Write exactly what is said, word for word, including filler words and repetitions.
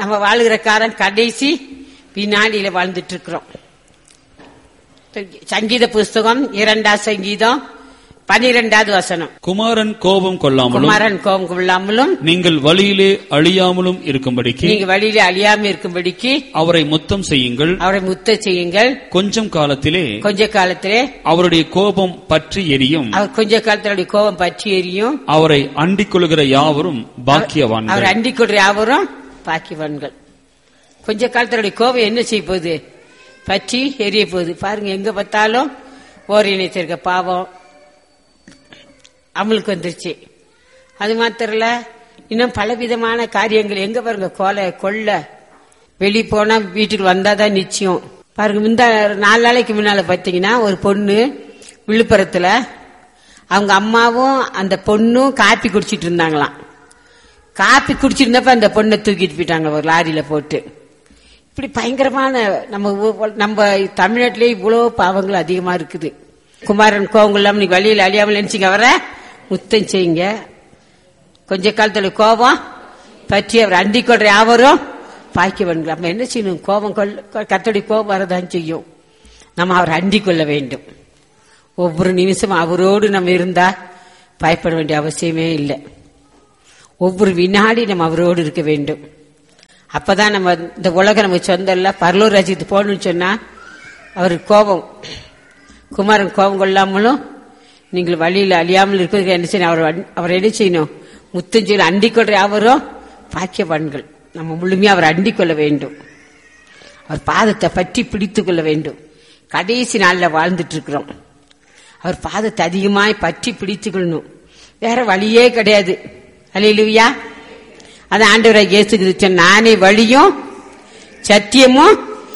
நம்ம வாழ்கிற காலம் கடைசி வினாடியில வாழ்ந்துட்டு இருக்கிறோம். சங்கீத புஸ்தகம் இரண்டாம் சங்கீதம் பனிரெண்டாவது வசனம். குமாரன் கோபம் கொள்ளாமலும் குமாரன் கோபம் கொள்ளாமலும் நீங்கள் வழியிலே அழியாமலும் இருக்கும்படிக்கு நீங்க வழியிலே அழியாமல் இருக்கும்படிக்கு அவரை முத்தம் செய்யுங்கள். அவரை முத்த செய்யுங்கள். கொஞ்சம் காலத்திலே கொஞ்ச காலத்திலே அவருடைய கோபம் பற்றி எரியும். அவர் கொஞ்ச காலத்தினுடைய கோபம் பற்றி எரியும். அவரை அண்டிக் கொள்கிற யாவரும் பாக்கியவான்கள். அவர் அண்டிக் கொள்கிற யாவரும் பாக்கியவான்கள். கொஞ்ச காலத்தினுடைய கோபம் என்ன செய்ய போகுது? பற்றி எரிய போகுது. பாருங்க, எங்க பார்த்தாலும் ஓர் இணைத்திருக்க பாவம் அமலுக்கு வந்துருச்சு. அது மாத்திரல, இன்னும் பலவிதமான காரியங்கள் எங்க பாருங்க, கொலை கொள்ள வெளியே போனா வீட்டுக்கு வந்தாதான் நிச்சயம். பாருங்க, இந்த நாலு நாளைக்கு முன்னால பாத்தீங்கன்னா ஒரு பொண்ணு விழுப்புரத்துல அவங்க அம்மாவும் அந்த பொண்ணும் காப்பி குடிச்சிட்டு இருந்தாங்களாம். காப்பி குடிச்சிருந்தப்ப அந்த பொண்ணை தூக்கிட்டு போயிட்டாங்க ஒரு லாரியில போட்டு. இப்படி பயங்கரமான நம்ம நம்ம தமிழ்நாட்டிலே இவ்வளவு பாவங்கள் அதிகமா இருக்குது. குமாரன் கோபம் இல்லாம நீ வழியில் அழியாமல் நினைச்சிங்க அவரை முத்தம் செய்யுங்க. கொஞ்ச காலத்துல கோபம் பற்றி அவர் அண்டிக் கொள்ற யாவரும் பாக்கியவன்கள். நம்ம என்ன செய்யணும்? கோபம் கொள்ள கர்த்தருடைய கோபம் வரதான் செய்யும். நம்ம அவரை அண்டிக் கொள்ள வேண்டும். ஒவ்வொரு நிமிஷம் அவரோடு நம்ம இருந்தா பயப்பட வேண்டிய அவசியமே இல்லை. ஒவ்வொரு வினாடி நம்ம அவரோடு இருக்க வேண்டும். அப்பதான் நம்ம இந்த உலகம் நம்ம சொந்தம் இல்ல, பரலோக ராஜ்யத்துக்கு போகணும்னு சொன்னா அவர் கோபம் குமாரன் கோபம் கொள்ளாமலும் நீங்கள் வழியில் அழியாமல் இருக்கிறதுக்கு என்ன செய்யணும்? அவர் அவர் என்ன செய்யணும்? முத்தம் செய்யணும். அண்டிக் கொள்ற யாவரும் பாக்கியவான்கள். நம்ம முழுமையா அவர் அண்டிக் கொள்ள வேண்டும். அவர் பாதத்தை பற்றி பிடித்துக் கொள்ள வேண்டும். கடைசி நாளில் வாழ்ந்துட்டு இருக்கிறோம். அவர் பாதத்தை அதிகமாய் பற்றி பிடித்துக் கொள்ளணும். வேற வழியே கிடையாது. அல்லேலூயா. அது ஆண்டவராகிய இயேசு கிறிஸ்து, நானே வழியும் சத்தியமும்